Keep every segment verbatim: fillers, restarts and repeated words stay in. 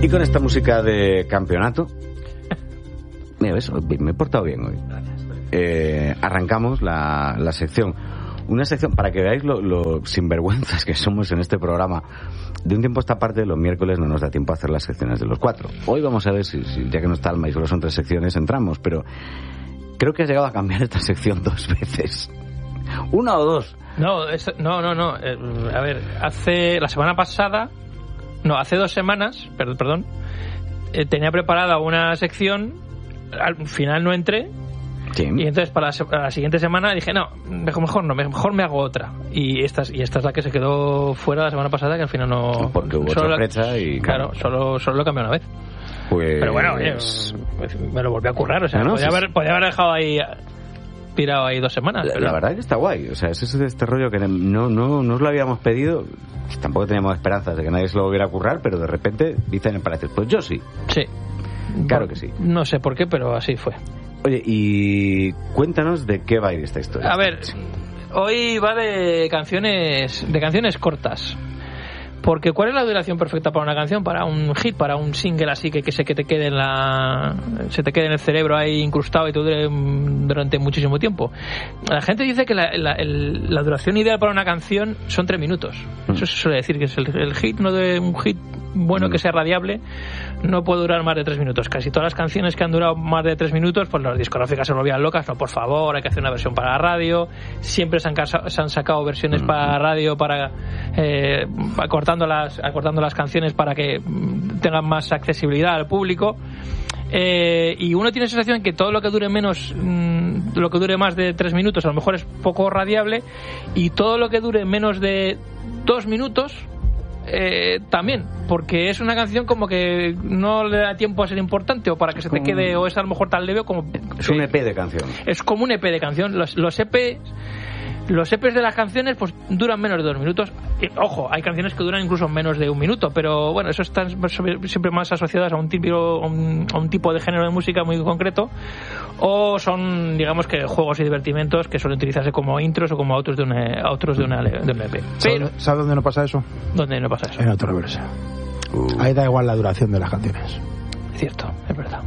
Y con esta música de campeonato, mira, ves, me he portado bien hoy. Eh, arrancamos la, la sección. Una sección, para que veáis lo, lo sinvergüenzas que somos en este programa. De un tiempo a esta parte, los miércoles no nos da tiempo a hacer las secciones de los cuatro. Hoy vamos a ver si, si ya que no está Alma y solo son tres secciones, entramos. Pero creo que has llegado a cambiar esta sección dos veces. ¿Una o dos? No, es, no, no, no. Eh, a ver, hace la semana pasada, no, hace dos semanas, perdón, perdón eh, tenía preparada una sección, al final no entré. Sí. Y entonces para la, para la siguiente semana dije, no, mejor, mejor no, mejor me hago otra. Y esta, y esta es la que se quedó fuera la semana pasada, que al final no... Porque hubo solo sorpresa la, y... Claro, solo, solo lo cambié una vez. Pues... Pero bueno, oye, me lo volví a currar, o sea, no, no, podía, sí, haber, podía haber dejado ahí... tirado ahí dos semanas. La, pero... la verdad es que está guay. O sea, es ese este rollo que no, no, no os lo habíamos pedido. Tampoco teníamos esperanzas de que nadie se lo volviera a currar, pero de repente dicen en parecer, pues yo sí. Sí. Claro bueno, que sí. No sé por qué, pero así fue. Oye, y cuéntanos de qué va a ir esta historia. A ver, hoy va de canciones, de canciones cortas. Porque ¿cuál es la duración perfecta para una canción? Para un hit, para un single así que, que se que te quede en la se te quede en el cerebro ahí incrustado y te dure durante muchísimo tiempo. La gente dice que la, la, el, la duración ideal para una canción son tres minutos. Mm. Eso se suele decir, que es el, el hit, no de un hit bueno mm. que sea radiable, no puede durar más de tres minutos. Casi todas las canciones que han durado más de tres minutos, pues las discográficas se volvían locas. No, por favor, hay que hacer una versión para la radio. Siempre se han, casa, se han sacado versiones mm. para la radio, para eh, acortando las acortando las canciones para que tengan más accesibilidad al público. Eh, y uno tiene la sensación que todo lo que dure menos mmm, lo que dure más de tres minutos a lo mejor es poco radiable, y todo lo que dure menos de dos minutos Eh, también, porque es una canción como que no le da tiempo a ser importante, o para que se te quede, o es a lo mejor tan leve como... Es un E P de canción. Es como un E P de canción. Los, los E P los E Pes de las canciones pues duran menos de dos minutos. Y, ojo, hay canciones que duran incluso menos de un minuto, pero bueno, eso están siempre más asociadas a un tipo, a un, a un tipo de género de música muy concreto, o son, digamos, que juegos y divertimentos que suelen utilizarse como intros o como otros de una, otros de, una, de un E P. Pero, ¿sabes dónde no pasa eso? ¿Dónde no pasa eso? En Autoreverse. Uh. Ahí da igual la duración de las canciones. Cierto, es verdad.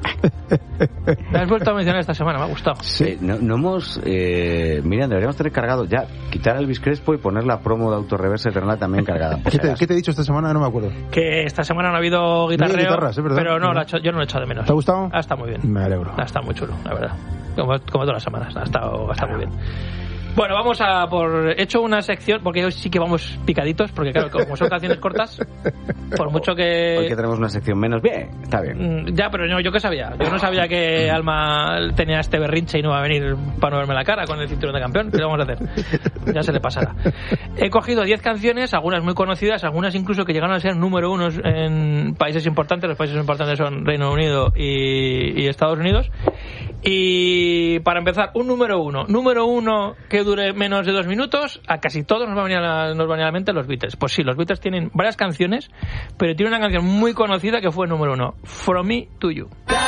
La has vuelto a mencionar esta semana, me ha gustado. Sí, eh, no, no hemos... Eh, Miriam, deberíamos tener cargado ya, quitar a Elvis Crespo y poner la promo de Autoreverse, tenerla también cargada. ¿Qué te, ¿Qué te he dicho esta semana? No me acuerdo. Que esta semana no ha habido guitarreo, no guitarras, ¿eh? ¿Verdad? Pero no, ¿verdad? La hecho, yo no lo he echado de menos. ¿Te ha gustado? Ha estado muy bien. Me alegro. Ha estado muy chulo, la verdad. Como, como todas las semanas, ha estado, ha estado muy bien. Bueno, vamos a por... He hecho una sección, porque hoy sí que vamos picaditos, porque claro, como son canciones cortas, por mucho que... Hoy que tenemos una sección menos, bien, está bien. Ya, pero no, yo qué sabía. Yo no sabía que Alma tenía este berrinche y no va a venir para no verme la cara con el cinturón de campeón. ¿Qué le vamos a hacer? Ya se le pasará. He cogido diez canciones, algunas muy conocidas, algunas incluso que llegaron a ser número uno en países importantes. Los países importantes son Reino Unido y, y Estados Unidos. Y para empezar, un número uno. Número uno que dure menos de dos minutos, a casi todos nos va a venir a la, nos va a venir a la mente los Beatles. Pues sí, los Beatles tienen varias canciones, pero tiene una canción muy conocida que fue número uno, From Me to You.